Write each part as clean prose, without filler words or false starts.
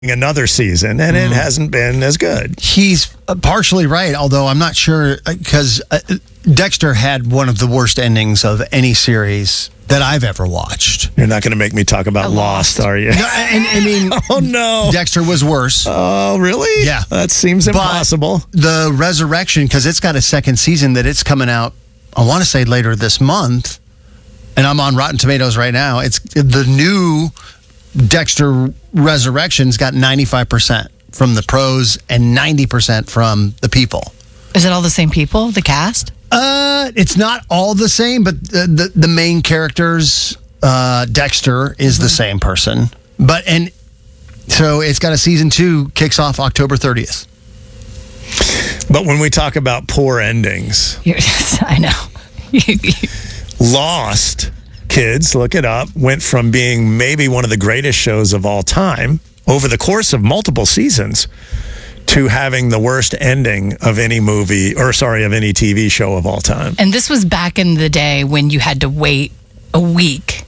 another season, and it hasn't been as good. He's partially right, although I'm not sure, because Dexter had one of the worst endings of any series that I've ever watched. You're not going to make me talk about Lost, are you? No, and I mean, oh no, Dexter was worse. Oh really? Yeah, that seems impossible. But the Resurrection, because it's got a second season that it's coming out, I want to say later this month, and I'm on Rotten Tomatoes right now. It's the new Dexter Resurrection's got 95% from the pros and 90% from the people. Is it all the same people, the cast? It's not all the same, but the main characters, Dexter is the same person. And so it's got a season 2, kicks off October 30th. But when we talk about poor endings, I know. Lost, kids, look it up, went from being maybe one of the greatest shows of all time over the course of multiple seasons to having the worst ending of any of any TV show of all time. And this was back in the day when you had to wait a week.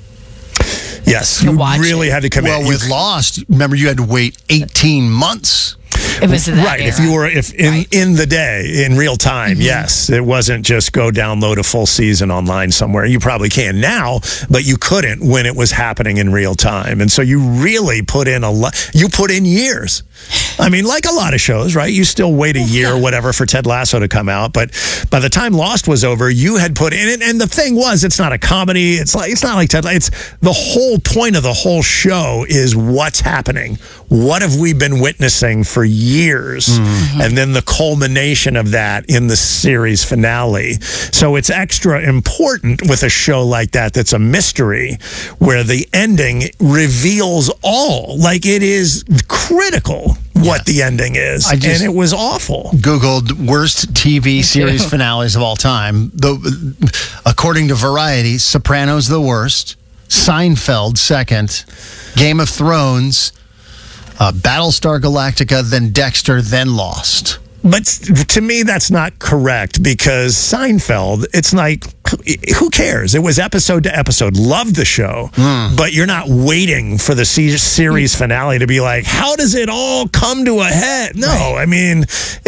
Yes, you really had to commit. Well, with Lost, remember you had to wait 18 months. It was that right. era. If you were in the day, in real time, yes. It wasn't just go download a full season online somewhere. You probably can now, but you couldn't when it was happening in real time. And so you really put in you put in years. I mean, like a lot of shows, right? You still wait a year or whatever for Ted Lasso to come out, but by the time Lost was over, you had put in it. And the thing was, it's not a comedy. It's not like Ted Lasso. It's the whole point of the whole show is what's happening. What have we been witnessing for years? And then the culmination of that in the series finale. So it's extra important with a show like that that's a mystery, where the ending reveals all. Like, it is critical what the ending is. And it was awful. Googled worst TV series finales of all time. According to Variety, Sopranos the worst, Seinfeld second, Game of Thrones, Battlestar Galactica, then Dexter, then Lost. But to me, that's not correct, because Seinfeld, it's like, who cares? It was episode to episode. Loved the show, but you're not waiting for the series finale to be like, how does it all come to a head? No, I mean,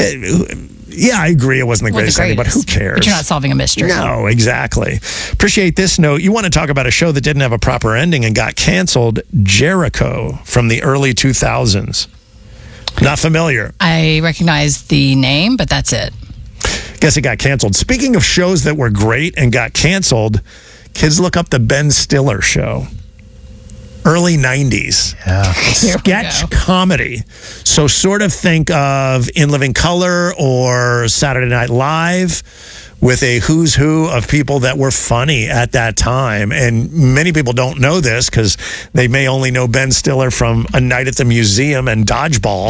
yeah, I agree. It wasn't the greatest ending, but who cares? But you're not solving a mystery. No, exactly. Appreciate this note. You want to talk about a show that didn't have a proper ending and got canceled? Jericho from the early 2000s. Not familiar. I recognize the name, but that's it. Guess it got canceled. Speaking of shows that were great and got canceled, kids, look up the Ben Stiller Show. Early 90s. Yeah. Sketch comedy. So sort of think of In Living Color or Saturday Night Live, with a who's who of people that were funny at that time. And many people don't know this because they may only know Ben Stiller from A Night at the Museum and Dodgeball.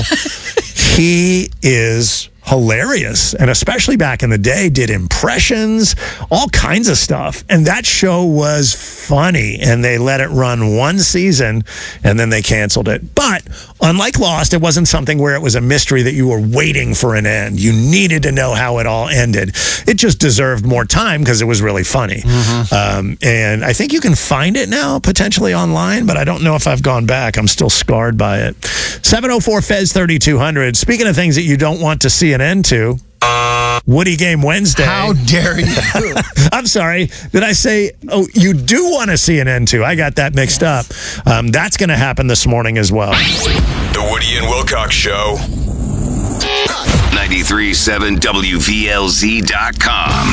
He is hilarious, and especially back in the day, did impressions, all kinds of stuff. And that show was funny, and they let it run one season, and then they canceled it. But unlike Lost, it wasn't something where it was a mystery that you were waiting for an end. You needed to know how it all ended. It just deserved more time because it was really funny. And I think you can find it now, potentially online, but I don't know if I've gone back. I'm still scarred by it. 704-FEZ-3200. Speaking of things that you don't want to see an end to, Woody Game Wednesday. How dare you? I'm sorry. Did I say, you do want to see an end to? I got that mixed up. That's going to happen this morning as well. The Woody and Wilcox Show. 93.7 WVLZ.com.